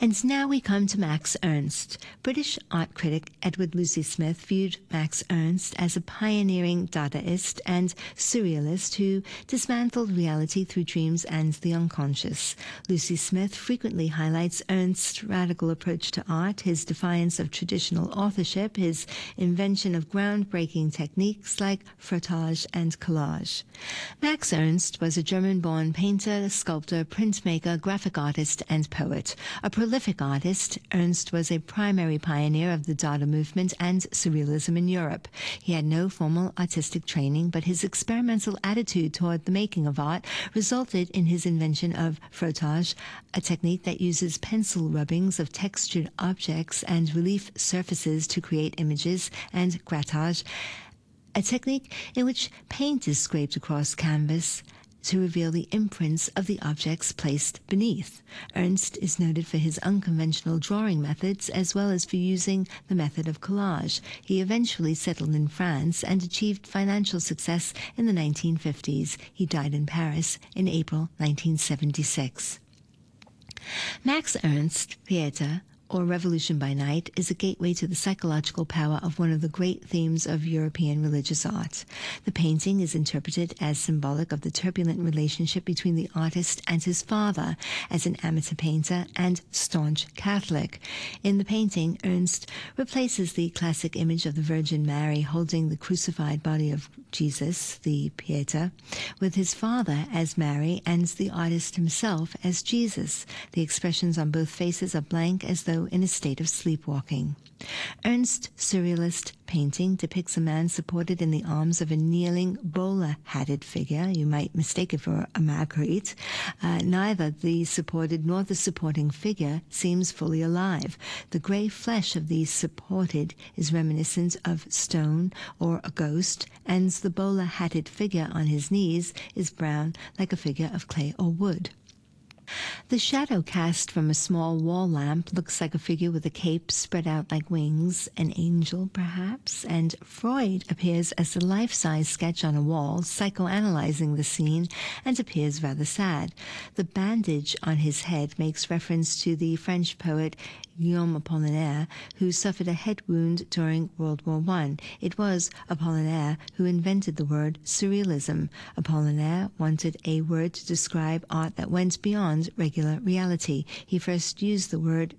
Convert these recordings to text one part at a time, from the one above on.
And now we come to Max Ernst. British art critic Edward Lucy Smith viewed Max Ernst as a pioneering Dadaist and surrealist who dismantled reality through dreams and the unconscious. Lucy Smith frequently highlights Ernst's radical approach to art, his defiance of traditional authorship, his invention of groundbreaking techniques like frottage and collage. Max Ernst was a German-born painter, sculptor, printmaker, graphic artist, and poet. A prolific artist, Ernst was a primary pioneer of the Dada movement and surrealism in Europe. He had no formal artistic training, but his experimental attitude toward the making of art resulted in his invention of frottage, a technique that uses pencil rubbings of textured objects and relief surfaces to create images, and grattage, a technique in which paint is scraped across canvas to reveal the imprints of the objects placed beneath. Ernst is noted for his unconventional drawing methods as well as for using the method of collage. He eventually settled in France and achieved financial success in the 1950s. He died in Paris in April 1976. Max Ernst, Pieta, or Revolution by Night, is a gateway to the psychological power of one of the great themes of European religious art. The painting is interpreted as symbolic of the turbulent relationship between the artist and his father as an amateur painter and staunch Catholic. In the painting, Ernst replaces the classic image of the Virgin Mary holding the crucified body of Jesus, the Pieta, with his father as Mary and the artist himself as Jesus. The expressions on both faces are blank, as though in a state of sleepwalking. Ernst's surrealist painting depicts a man supported in the arms of a kneeling, bowler-hatted figure. You might mistake it for a Magritte. Neither the supported nor the supporting figure seems fully alive. The grey flesh of the supported is reminiscent of stone or a ghost, and the bowler-hatted figure on his knees is brown like a figure of clay or wood. The shadow cast from a small wall lamp looks like a figure with a cape spread out like wings, an angel perhaps, and Freud appears as a life-size sketch on a wall, psychoanalyzing the scene, and appears rather sad. The bandage on his head makes reference to the French poet Guillaume Apollinaire, who suffered a head wound during World War I. It was Apollinaire who invented the word surrealism. Apollinaire wanted a word to describe art that went beyond regular reality. He first used the word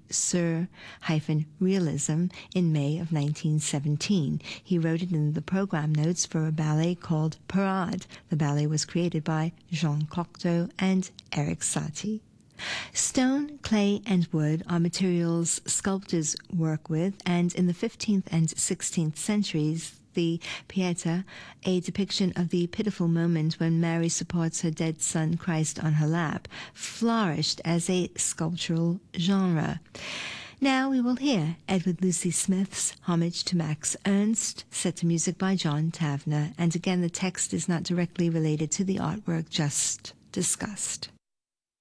sur-realism in May of 1917. He wrote it in the program notes for a ballet called Parade. The ballet was created by Jean Cocteau and Erik Satie. Stone, clay, and wood are materials sculptors work with, and in the 15th and 16th centuries, the Pieta, a depiction of the pitiful moment when Mary supports her dead son Christ on her lap, flourished as a sculptural genre. Now we will hear Edward Lucy Smith's homage to Max Ernst, set to music by John Tavener, and again the text is not directly related to the artwork just discussed.